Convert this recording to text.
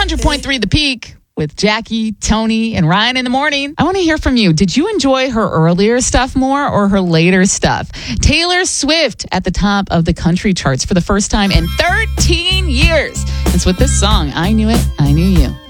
100.3 The Peak with Jackie, Tony, and Ryan in the morning. I want to hear from you. Did you enjoy her earlier stuff more or her later stuff? Taylor Swift at the top of the country charts for the first time in 13 years. It's with this song, I Knew It, I Knew You.